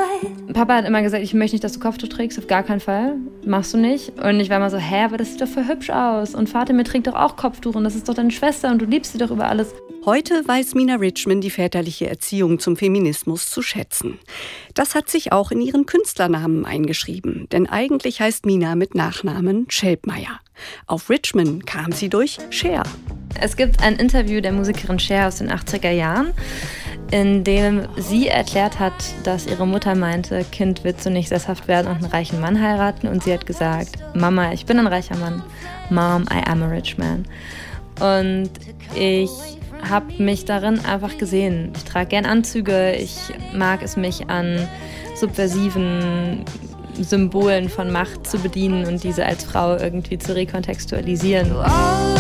Papa hat immer gesagt, ich möchte nicht, dass du Kopftuch trägst, auf gar keinen Fall. Machst du nicht. Und ich war immer so, aber das sieht doch voll hübsch aus. Und Fatemir trägt doch auch Kopftuch und das ist doch deine Schwester und du liebst sie doch über alles. Heute weiß Mina Richman die väterliche Erziehung zum Feminismus zu schätzen. Das hat sich auch in ihren Künstlernamen eingeschrieben. Denn eigentlich heißt Mina mit Nachnamen Schelbmeier. Auf Richman kam sie durch Cher. Es gibt ein Interview der Musikerin Cher aus den 80er Jahren, in dem sie erklärt hat, dass ihre Mutter meinte, Kind, willst du nicht sesshaft werden und einen reichen Mann heiraten? Und sie hat gesagt, Mama, ich bin ein reicher Mann. Mom, I am a rich man. Und ich habe mich darin einfach gesehen. Ich trage gern Anzüge, ich mag es, mich an subversiven Symbolen von Macht zu bedienen und diese als Frau irgendwie zu rekontextualisieren.